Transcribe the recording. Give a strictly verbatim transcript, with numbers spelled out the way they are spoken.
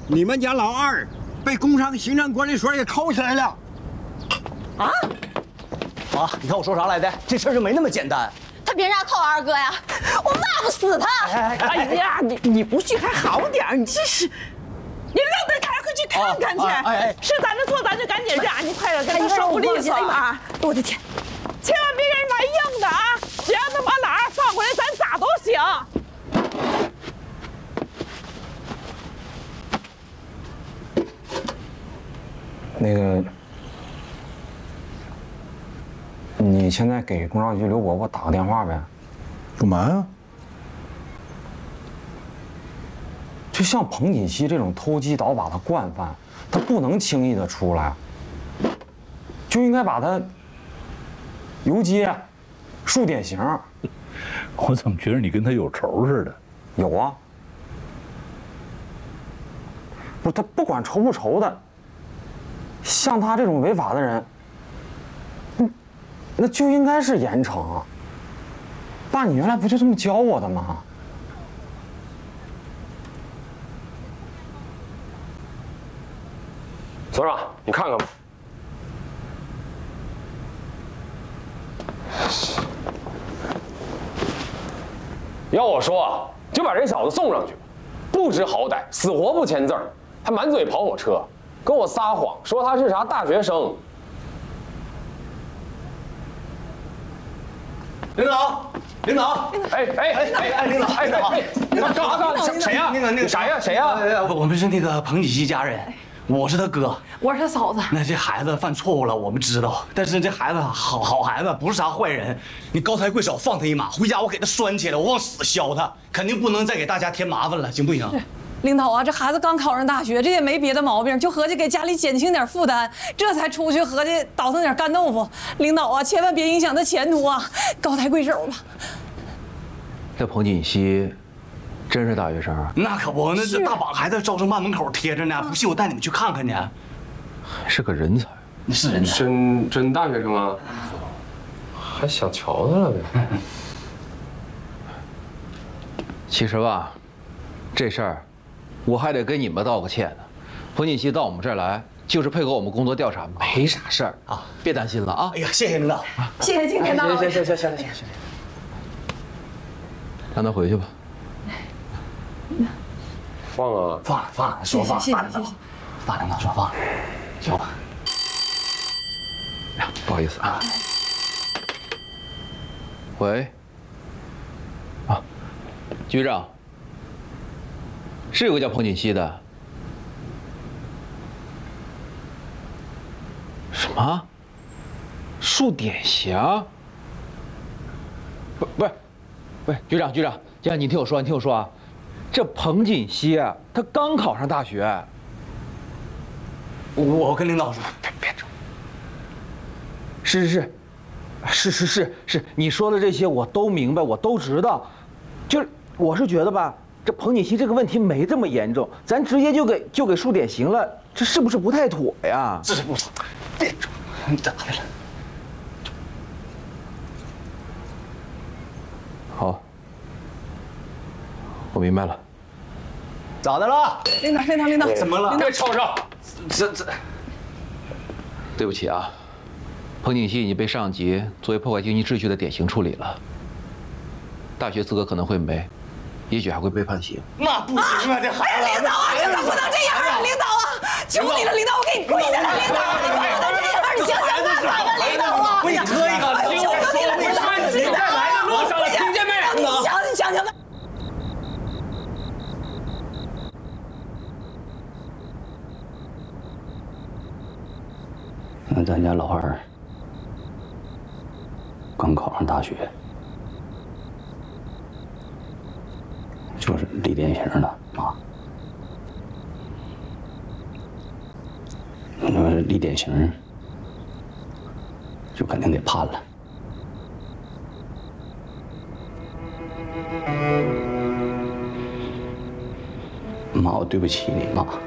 你们家老二被工商行政管理所给扣起来了。 啊？妈，你看我说啥来的？这事儿就没那么简单。 他凭啥扣二哥呀？我骂不死他！ 哎哎呀，你你不去还好点儿，你这是，你让他赶快去看看去。 哎哎， 是咱的错，咱就赶紧认，你快点给他受个利索啊！ 我的天， 千万别给人买硬的啊！只要能把老二放回来，咱咋都行。 那个，你现在给工商局刘伯伯打个电话呗。 干嘛呀？ 就像彭锦熙这种偷鸡倒把的惯犯，他不能轻易的出来，就应该把他游街、树典型。 我怎么觉得你跟他有仇似的？ 有啊，不是他不管仇不仇的，像他这种违法的人，嗯，那就应该是严惩啊。爸，你原来不就这么教我的吗？ 所长，你看看吧。要我说啊，就把这小子送上去，不知好歹，死活不签字儿，还满嘴跑火车，跟我撒谎说他是啥大学生。 领导，领导， 哎哎哎哎哎，领导，哎哎，领导干啥干啥？谁呀？ 那个那个谁呀？谁呀？ 我我们是那个彭锦熙家人，我是他哥， 我是他嫂子。 那这孩子犯错误了，我们知道，但是这孩子好好孩子，不是啥坏人。你高抬贵手放他一马，回家我给他拴起来，我往死削他，肯定不能再给大家添麻烦了，行不行？ 领导啊，这孩子刚考上大学，这也没别的毛病，就合计给家里减轻点负担，这才出去合计倒腾点干豆腐。领导啊，千万别影响他前途啊，高抬贵手吧。 这彭锦熙真是大学生啊？ 那可不，那这大榜还在招生办门口贴着呢，不信我带你们去看看去。 是个人才， 那是人才， 真真大学生啊？还想瞧他了呗？ 其实吧，这事儿我还得跟你们道个歉呢。彭锦熙到我们这儿来，就是配合我们工作调查，没啥事儿啊，别担心了啊。 哎呀，谢谢领导， 谢谢金天大老爷。 行行行行行行， 让他回去吧。 放啊！ 放放，说放， 谢谢大领导，大领导说放，行吧。 不好意思啊。喂。啊，局长。是有个叫彭锦熙的。什么？树典祥？不不是，喂，局长局长，局长，你听我说，你听我说啊，这彭锦熙啊，他刚考上大学。 我跟领导说，别别整。 是是是，是是是是，你说的这些我都明白，我都知道。就是我是觉得吧。这彭锦熙这个问题没这么严重，咱直接就给就给树典行了，这是不是不太妥呀？ 这是不妥，别整，你咋的了？ 好，我明白了。 咋的了？ 领导，领导，领导， 怎么了？ 别吵吵！ 这这， 对不起啊，彭锦熙已经被上级作为破坏经济秩序的典型处理了，大学资格可能会没。也许还会被判刑。 那不行啊，这孩子！ 领导啊，领导不能这样啊！领导啊，求你了，领导，我给你跪下了，领导，你不能这样，你想想办法吧，领导啊！ 我给你磕一个， 求求你了，领导， 你在来的路上了，听见没？ 你想，你想想办法。 那咱家老二刚考上大学。就是立典型的啊，你说立典型，就肯定得判了。妈，我对不起你，妈。